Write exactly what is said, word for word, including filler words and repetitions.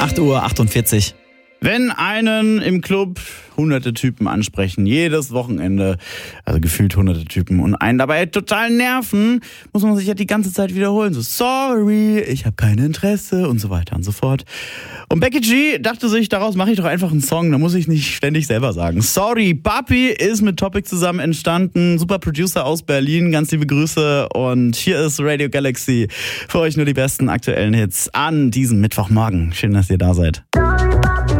acht Uhr achtundvierzig. Wenn einen im Club hunderte Typen ansprechen, jedes Wochenende, also gefühlt hunderte Typen, und einen dabei total nerven, muss man sich ja die ganze Zeit wiederholen. So, sorry, ich habe kein Interesse und so weiter und so fort. Und Becky G dachte sich, daraus mache ich doch einfach einen Song, da muss ich nicht ständig selber sagen. Sorry, Papi ist mit Topic zusammen entstanden, super Producer aus Berlin, ganz liebe Grüße, und hier ist Radio Galaxy. Für euch nur die besten aktuellen Hits an diesem Mittwochmorgen. Schön, dass ihr da seid.